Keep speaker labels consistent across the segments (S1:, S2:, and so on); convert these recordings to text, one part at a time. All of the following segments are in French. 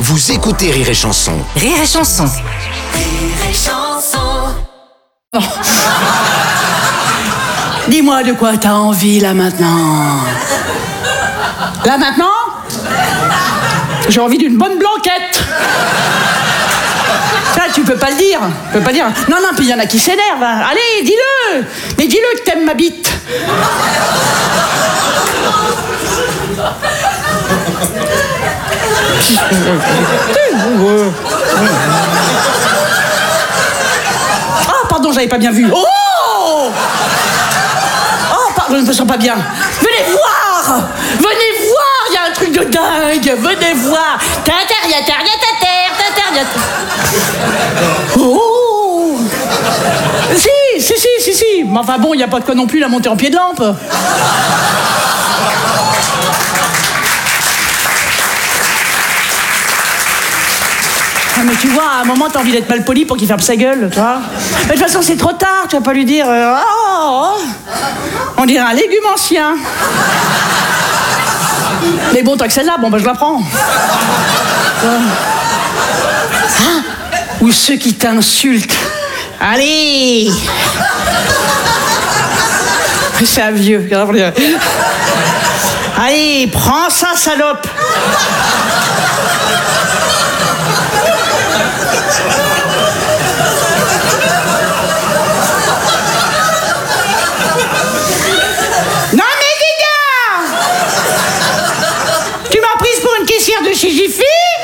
S1: Vous écoutez Rire et Chanson.
S2: Rire et Chanson.
S3: Rire et Chanson.
S4: Dis-moi de quoi t'as envie là maintenant. Là maintenant, j'ai envie d'une bonne blanquette. Ça, tu peux pas le dire. Tu peux pas dire. Non, puis il y en a qui s'énervent. Hein. Allez, dis-le. Mais dis-le que t'aimes ma bite. Ah, pardon, j'avais pas bien vu. Oh, pardon, je me sens pas bien. Venez voir, il y a un truc de dingue. Venez voir. Oh. Si. Mais enfin bon, il n'y a pas de quoi non plus la monter en pied de lampe. Ah, mais tu vois, à un moment, t'as envie d'être mal poli pour qu'il ferme sa gueule, tu vois. Mais de toute façon, c'est trop tard, tu vas pas lui dire... On dirait un légume ancien. Mais bon, t'as que celle-là, je la prends. Ou ceux qui t'insultent. Allez. C'est un vieux. Allez, prends ça, salope. Non mais dis donc, tu m'as prise pour une caissière de chez Jiffy?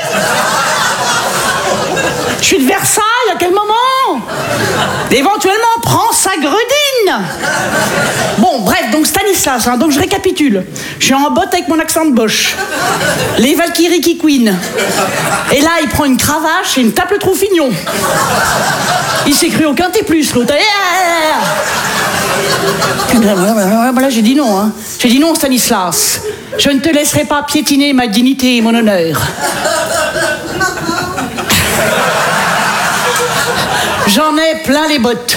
S4: Je suis de Versailles, à quel moment? Éventuellement, prends sa gredine. Bon, bref, donc Stanislas, donc je récapitule. Je suis en botte avec mon accent de Bosch. Les Valkyries qui couinent. Et là, il prend une cravache et une tape le troufignon. Il s'est cru au quintet plus, l'autre. Là, j'ai dit non, hein. J'ai dit non, Stanislas. Je ne te laisserai pas piétiner ma dignité et mon honneur. J'en ai plein les bottes.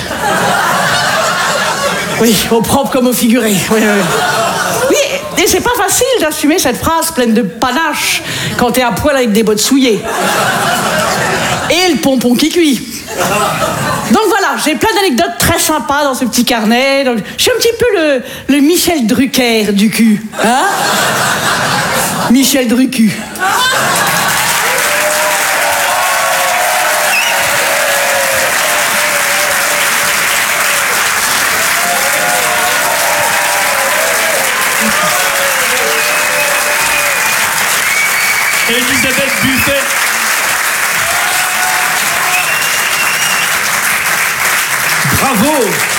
S4: Oui, au propre comme au figuré. Oui, et c'est pas facile d'assumer cette phrase pleine de panache quand t'es à poil avec des bottes souillées. Et le pompon qui cuit. Donc voilà, j'ai plein d'anecdotes très sympas dans ce petit carnet. Donc, je suis un petit peu le Michel Drucker du cul. Hein? Michel Drucu.
S5: Elisabeth Buffet. Bravo.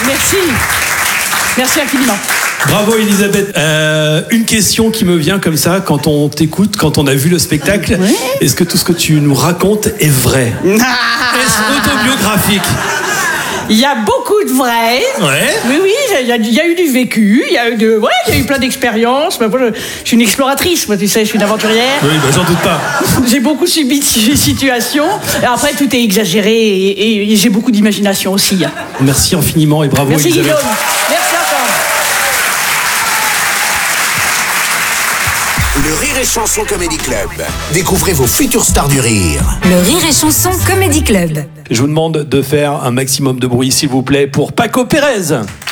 S4: Merci infiniment.
S5: Bravo Elisabeth. Une question qui me vient comme ça quand on t'écoute, quand on a vu le spectacle.
S4: Oui.
S5: Est-ce que tout ce que tu nous racontes est vrai? Est-ce autobiographique?
S4: Il y a beaucoup de vrai.
S5: Ouais.
S4: Oui, il y a eu du vécu, il y a eu plein d'expériences. Moi, je suis une exploratrice, moi, tu sais, je suis une aventurière.
S5: Oui, j'en doute pas.
S4: J'ai beaucoup subi de situations. Et après, tout est exagéré et j'ai beaucoup d'imagination aussi.
S5: Merci infiniment et bravo
S4: Merci
S5: Elisabeth.
S4: Guillaume. Merci encore.
S1: Le Rire et Chanson Comedy Club. Découvrez vos futures stars du rire.
S2: Le Rire et Chanson Comedy Club.
S5: Je vous demande de faire un maximum de bruit, s'il vous plaît, pour Paco Pérez.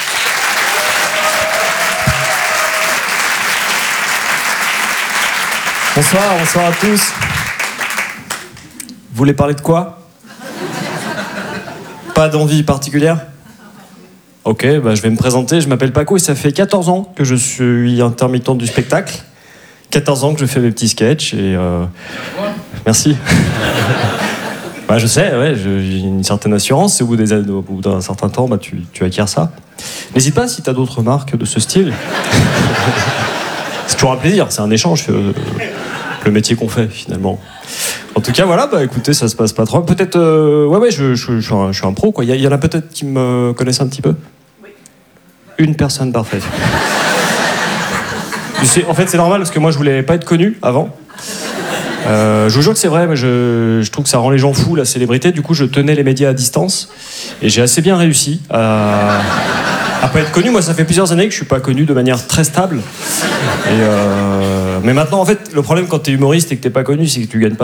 S6: Bonsoir à tous. Vous voulez parler de quoi? Pas d'envie particulière? Ok, je vais me présenter. Je m'appelle Paco et ça fait 14 ans que je suis intermittent du spectacle. 14 ans que je fais mes petits sketchs et... Merci. Je sais, j'ai une certaine assurance et au bout d'un certain temps, tu acquiers ça. N'hésite pas si tu as d'autres marques de ce style. C'est toujours un plaisir, c'est un échange, le métier qu'on fait finalement. En tout cas, voilà, écoutez, ça se passe pas trop. Peut-être, je suis un pro, quoi. Il y en a peut-être qui me connaissent un petit peu. Oui. Une personne parfaite. En fait, c'est normal parce que moi, je voulais pas être connu avant. Je vous jure que c'est vrai, mais je trouve que ça rend les gens fous, la célébrité. Du coup, je tenais les médias à distance et j'ai assez bien réussi à pas être connu. Moi, ça fait plusieurs années que je suis pas connu de manière très stable. Mais maintenant, en fait, le problème quand t'es humoriste et que t'es pas connu, c'est que tu gagnes pas